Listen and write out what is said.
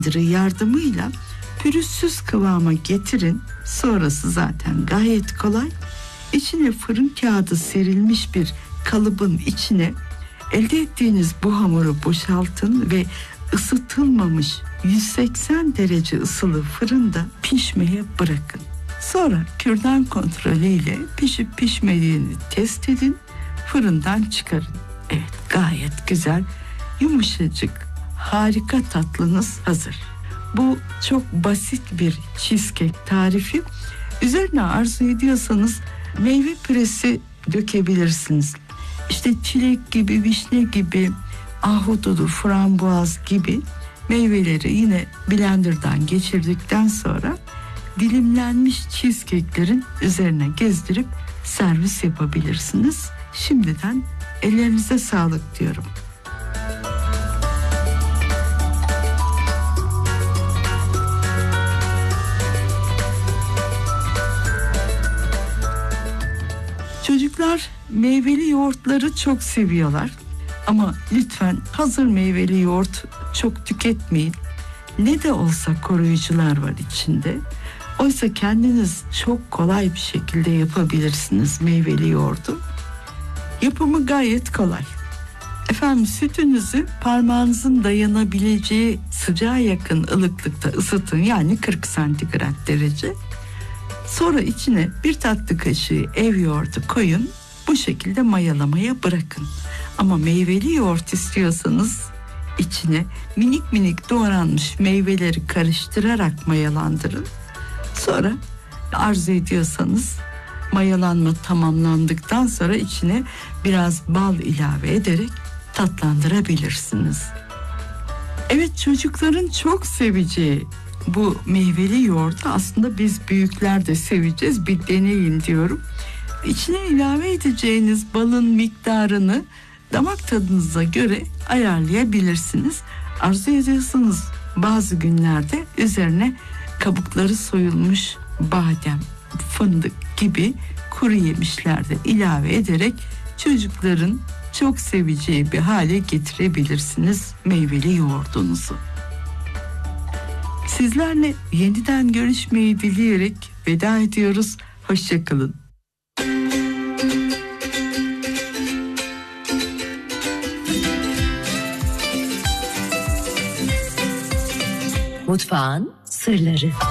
yardımıyla pürüzsüz kıvama getirin. Sonrası zaten gayet kolay. İçine fırın kağıdı serilmiş bir kalıbın içine elde ettiğiniz bu hamuru boşaltın ve ısıtılmamış 180 derece ısılı fırında pişmeye bırakın. Sonra kürdan kontrolüyle pişip pişmediğini test edin, fırından çıkarın. Evet, gayet güzel, yumuşacık, harika tatlınız hazır. Bu çok basit bir cheesecake tarifi. Üzerine arzu ediyorsanız meyve püresi dökebilirsiniz. İşte çilek gibi, vişne gibi, ahududu, frambuaz gibi meyveleri yine blenderdan geçirdikten sonra dilimlenmiş cheesecake'lerin üzerine gezdirip servis yapabilirsiniz. Şimdiden ellerinize sağlık diyorum. Çocuklar meyveli yoğurtları çok seviyorlar. Ama lütfen hazır meyveli yoğurt çok tüketmeyin. Ne de olsa koruyucular var içinde. Oysa kendiniz çok kolay bir şekilde yapabilirsiniz meyveli yoğurdu. Yapımı gayet kolay. Efendim, sütünüzü parmağınızın dayanabileceği sıcağa yakın ılıklıkta ısıtın, yani 40 santigrat derece. Sonra içine bir tatlı kaşığı ev yoğurdu koyun. Bu şekilde mayalamaya bırakın. Ama meyveli yoğurt istiyorsanız içine minik minik doğranmış meyveleri karıştırarak mayalandırın. Sonra arzu ediyorsanız mayalanma tamamlandıktan sonra içine biraz bal ilave ederek tatlandırabilirsiniz. Evet, çocukların çok seveceği bu meyveli yoğurdu aslında biz büyükler de seveceğiz. Bir deneyin diyorum. İçine ilave edeceğiniz balın miktarını damak tadınıza göre ayarlayabilirsiniz. Arzu ediyorsanız bazı günlerde üzerine kabukları soyulmuş badem, fındık gibi kuru yemişler de ilave ederek çocukların çok seveceği bir hale getirebilirsiniz meyveli yoğurdunuzu. Sizlerle yeniden görüşmeyi dileyerek veda ediyoruz. Hoşça kalın. Mutfağın sırları.